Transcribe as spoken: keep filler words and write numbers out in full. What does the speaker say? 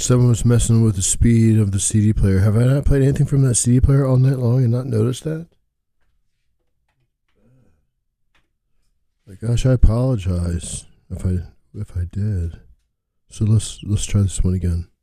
someone was messing with the speed of the C D player. Have I not played anything from that C D player all night long and not noticed that? Like, gosh, I apologize if I if I did. So let's let's try this one again.